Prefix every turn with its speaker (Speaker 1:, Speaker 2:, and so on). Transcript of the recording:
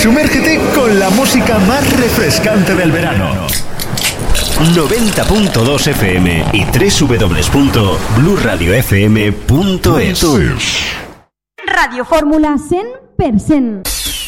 Speaker 1: Sumérgete con la música más refrescante del verano. 90.2 FM y www.bluradiofm.es.
Speaker 2: Radio Fórmula 100%.